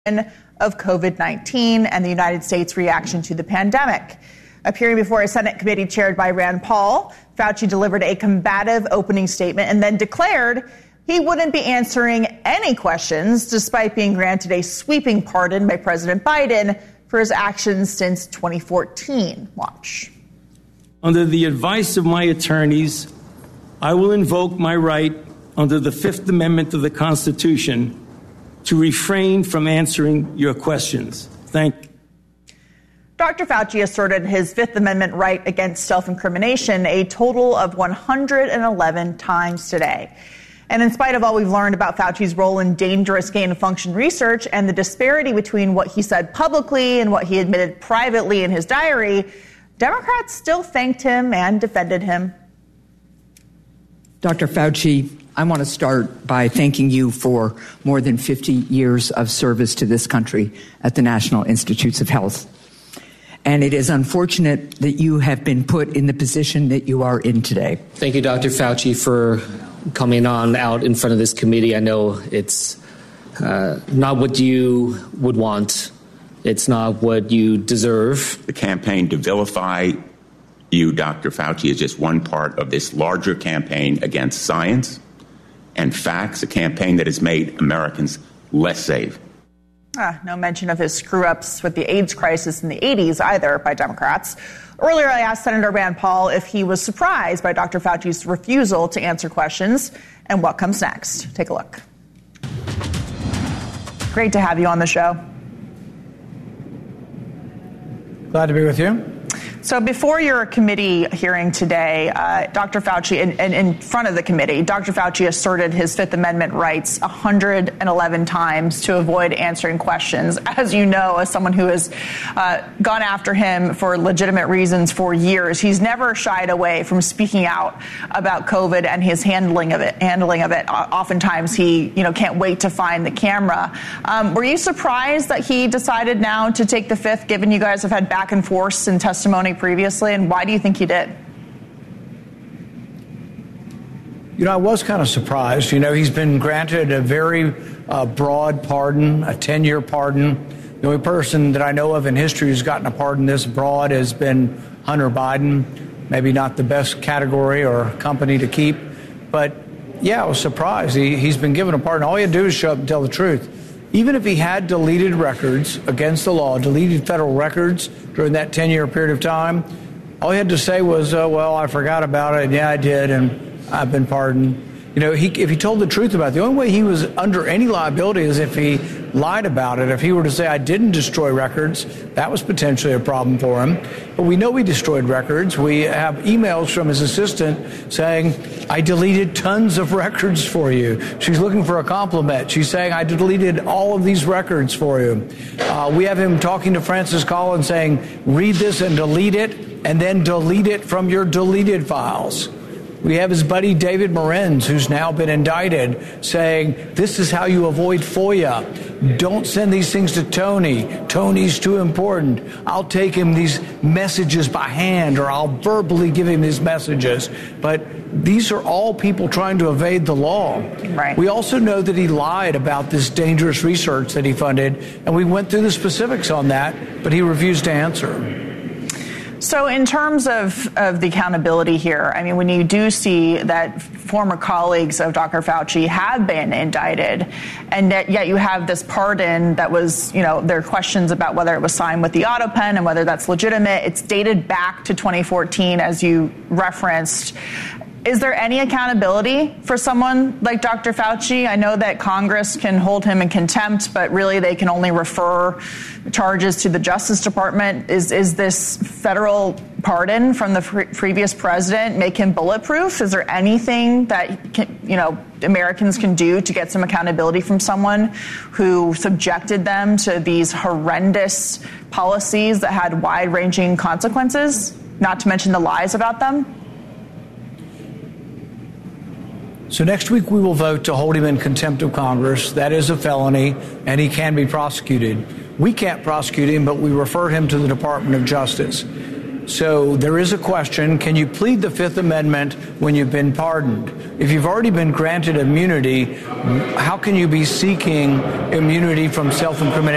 of COVID-19 and the United States' reaction to the pandemic. Appearing before a Senate committee chaired by Rand Paul, Fauci delivered a combative opening statement and then declared he wouldn't be answering any questions despite being granted a sweeping pardon by President Biden for his actions since 2014. Watch. Under the advice of my attorneys, I will invoke my right under the Fifth Amendment of the Constitution to refrain from answering your questions. Thank you. Dr. Fauci asserted his Fifth Amendment right against self-incrimination a total of 111 times today. And in spite of all we've learned about Fauci's role in dangerous gain-of-function research and the disparity between what he said publicly and what he admitted privately in his diary, Democrats still thanked him and defended him. Dr. Fauci, I want to start by thanking you for more than 50 years of service to this country at the National Institutes of Health. And it is unfortunate that you have been put in the position that you are in today. Thank you, Dr. Fauci, for coming on out in front of this committee. I know it's not what you would want. It's not what you deserve. The campaign to vilify you, Dr. Fauci, is just one part of this larger campaign against science and facts, a campaign that has made Americans less safe. No mention of his screw-ups with the AIDS crisis in the 80s either by Democrats. Earlier, I asked Senator Rand Paul if he was surprised by Dr. Fauci's refusal to answer questions and what comes next. Take a look. Great to have you on the show. Glad to be with you. So before your committee hearing today, Dr. Fauci, in front of the committee, Dr. Fauci asserted his Fifth Amendment rights 111 times to avoid answering questions. As you know, as someone who has gone after him for legitimate reasons for years, he's never shied away from speaking out about COVID and his handling of it. Oftentimes he, can't wait to find the camera. Were you surprised that he decided now to take the Fifth, given you guys have had back and forth in testimony previously, and why do you think he did? I was kind of surprised. He's been granted a very broad pardon, a 10-year pardon. The only person that I know of in history who's gotten a pardon this broad has been Hunter Biden. Maybe not the best category or company to keep, but yeah, I was surprised. He's been given a pardon. All he had to do is show up and tell the truth. Even if he had deleted records against the law, deleted federal records during that 10-year period of time, all he had to say was, well, I forgot about it, and yeah, I did, and I've been pardoned. If he told the truth about it, the only way he was under any liability is if he lied about it. If he were to say, I didn't destroy records, that was potentially a problem for him. But we know he destroyed records. We have emails from his assistant saying, I deleted tons of records for you. She's looking for a compliment. She's saying, I deleted all of these records for you. We have him talking to Francis Collins saying, read this and delete it, and then delete it from your deleted files. We have his buddy David Morenz, who's now been indicted, saying, this is how you avoid FOIA. Don't send these things to Tony. Tony's too important. I'll take him these messages by hand, or I'll verbally give him these messages. But these are all people trying to evade the law. Right. We also know that he lied about this dangerous research that he funded, and we went through the specifics on that, but he refused to answer. So in terms of the accountability here, when you do see that former colleagues of Dr. Fauci have been indicted, and yet you have this pardon that was, there are questions about whether it was signed with the auto pen and whether that's legitimate. It's dated back to 2014, as you referenced. Is there any accountability for someone like Dr. Fauci? I know that Congress can hold him in contempt, but really they can only refer charges to the Justice Department. Is this federal pardon from the previous president make him bulletproof? Is there anything that Americans can do to get some accountability from someone who subjected them to these horrendous policies that had wide-ranging consequences, not to mention the lies about them? So next week we will vote to hold him in contempt of Congress. That is a felony, and he can be prosecuted. We can't prosecute him, but we refer him to the Department of Justice. So there is a question, can you plead the Fifth Amendment when you've been pardoned? If you've already been granted immunity, how can you be seeking immunity from self-incrimination?